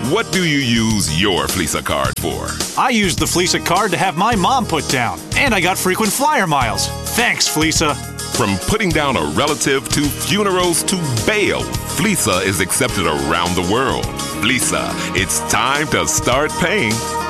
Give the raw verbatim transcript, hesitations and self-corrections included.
What do you use your Fleesa card for? I used the Fleesa card to have my mom put down, and I got frequent flyer miles. Thanks, Fleesa. From putting down a relative to funerals to bail, Fleesa is accepted around the world. Fleesa, it's time to start paying.